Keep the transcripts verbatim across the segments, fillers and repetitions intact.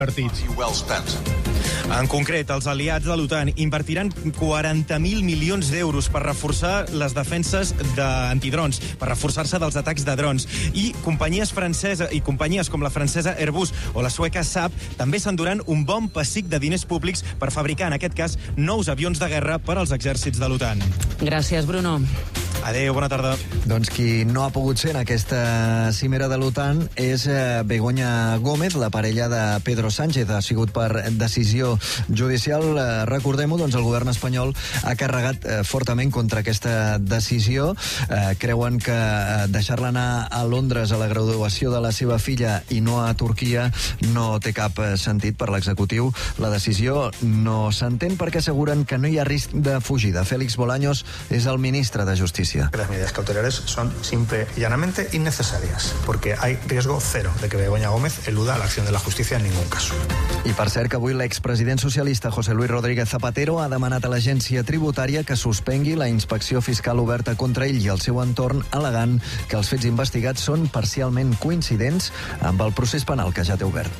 partits. En concret, els aliats de l'OTAN invertiran quaranta mil milions d'euros per reforçar les defenses d'antidrons, per reforçar-se dels atacs de drons. I companyies franceses i companyies com la francesa Airbus o la sueca Saab també s'enduran un bon pessic de diners públics per fabricar, en aquest cas, nous avions de guerra per als exèrcits de l'OTAN. Gràcies, Bruno. Adéu, bona tarda. Doncs qui no ha pogut ser en aquesta cimera de l'OTAN és Begoña Gómez, la parella de Pedro Sánchez. Ha sigut per decisió judicial. Recordem-ho, doncs el govern espanyol ha carregat fortament contra aquesta decisió. Creuen que deixar-la anar a Londres a la graduació de la seva filla i no a Turquia no té cap sentit per l'executiu. La decisió no s'entén perquè asseguren que no hi ha risc de fugida. Félix Bolaños és el ministre de Justícia. Las medidas cautelares son simple y llanamente innecesarias, porque hay riesgo cero de que Begoña Gómez eluda la acción de la justicia en ningún caso. I per cert que avui l'expresident socialista José Luis Rodríguez Zapatero ha demanat a l'agència tributària que suspengui la inspecció fiscal oberta contra ell i el seu entorn, al·legant que els fets investigats són parcialment coincidents amb el procés penal que ja té obert.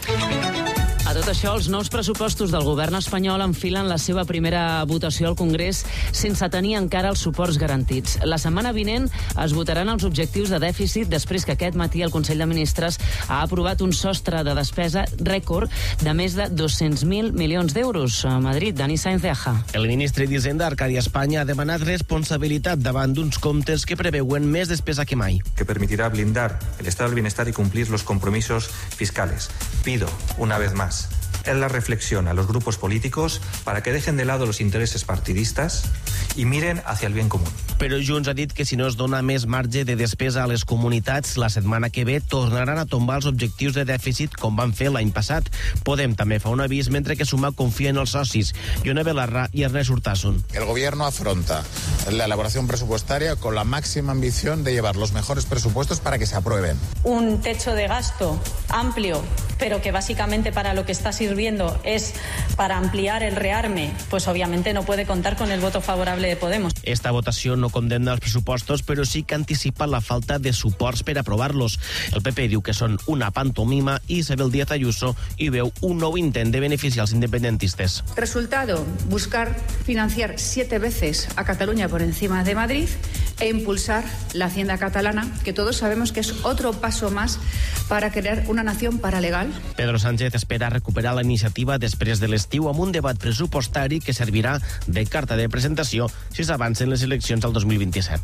A tot això, els nous pressupostos del govern espanyol enfilen la seva primera votació al Congrés sense tenir encara els suports garantits. La setmana vinent es votaran els objectius de dèficit després que aquest matí el Consell de Ministres ha aprovat un sostre de despesa rècord de més de dos-cents mil milions d'euros. A Madrid, Dani Sáenz de Aja. El ministre d'Hisenda, Arcadi Espanya, ha demanat responsabilitat davant d'uns comptes que preveuen més despesa que mai. Que permitirá blindar el estado del bienestar y cumplir los compromisos fiscales. Pido, una vez más, en la reflexión a los grupos políticos para que dejen de lado los intereses partidistas i miren hacia el bien común. Però Junts ha dit que si no es dona més marge de despesa a les comunitats, la setmana que ve tornaran a tombar els objectius de dèficit com van fer l'any passat. Podem també fa un avís, mentre que Suma confia en els socis. Ione Belarra i Ernest Urtasun. El gobierno afronta la elaboración presupuestaria con la máxima ambición de llevar los mejores presupuestos para que se aprueben. Un techo de gasto amplio, pero que básicamente para lo que está sirviendo es para ampliar el rearme, pues obviamente no puede contar con el voto favorable de Podemos. Esta votació no condemna els pressupostos, però sí que anticipa la falta de suports per aprovar-los. El P P diu que són una pantomima i Isabel Díaz Ayuso hi veu un nou intent de beneficiar els independentistes. Resultado, buscar financiar siete veces a Cataluña por encima de Madrid e impulsar la hacienda catalana, que todos sabemos que es otro paso más para crear una nación paralegal. Pedro Sánchez espera recuperar la iniciativa després de l'estiu amb un debat pressupostari que servirà de carta de presentació si s'avancen les eleccions del dos mil vint-i-set.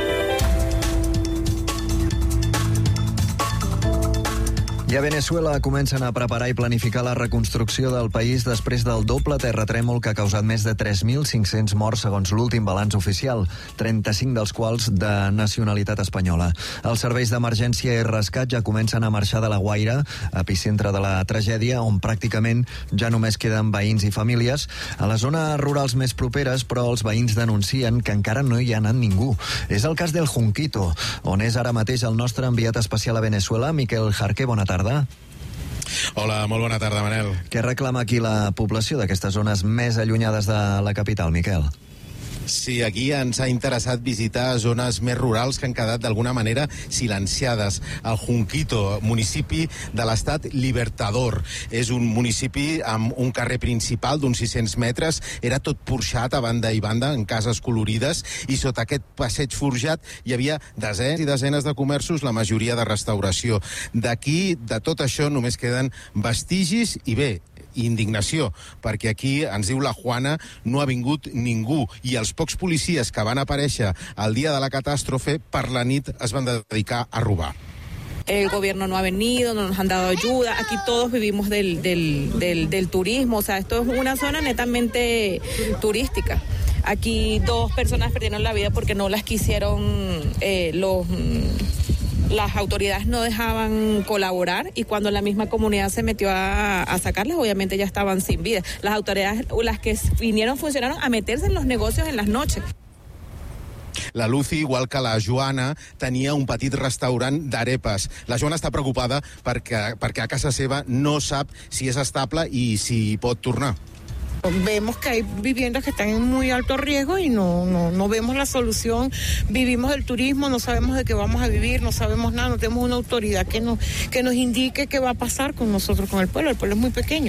I a Venezuela comencen a preparar i planificar la reconstrucció del país després del doble terratrèmol que ha causat més de tres mil cinc-cents morts segons l'últim balanç oficial, trenta-cinc dels quals de nacionalitat espanyola. Els serveis d'emergència i rescat ja comencen a marxar de La Guaira, epicentre de la tragèdia, on pràcticament ja només queden veïns i famílies. A les zones rurals més properes, però, els veïns denuncien que encara no hi ha anat ningú. És el cas del Junquito, on és ara mateix el nostre enviat especial a Venezuela, Miquel Jarqué. Bona tarda. Hola, molt bona tarda, Manel. Què reclama aquí la població d'aquestes zones més allunyades de la capital, Miquel? Sí, aquí ens ha interessat visitar zones més rurals que han quedat d'alguna manera silenciades. El Junquito, municipi de l'estat Libertador. És un municipi amb un carrer principal d'uns sis-cents metres. Era tot porxat a banda i banda, en cases colorides, i sota aquest passeig forjat hi havia desenes i desenes de comerços, la majoria de restauració. D'aquí, de tot això, només queden vestigis i bé, indignació, perquè aquí, ens diu la Juana, no ha vingut ningú i els pocs policies que van aparèixer el dia de la catàstrofe, per la nit es van dedicar a robar. El gobierno no ha venido, no nos han dado ayuda, aquí todos vivimos del, del, del, del turismo, o sea, esto es una zona netamente turística. Aquí dos personas perdieron la vida porque no las quisieron eh, los... Las autoridades no dejaban colaborar y cuando la misma comunidad se metió a, a sacarlas, obviamente ya estaban sin vida. Las autoridades, las que vinieron, funcionaron a meterse en los negocios en las noches. La Lucy, igual que la Joana, tenia un petit restaurant d'arepes. La Joana està preocupada perquè, perquè a casa seva no sap si és estable i si pot tornar. Vemos que hay viviendas que están en muy alto riesgo y no, no, no vemos la solución. Vivimos del turismo, no sabemos de qué vamos a vivir, no sabemos nada, no tenemos una autoridad que nos, que nos indique qué va a pasar con nosotros, con el pueblo. El pueblo es muy pequeño.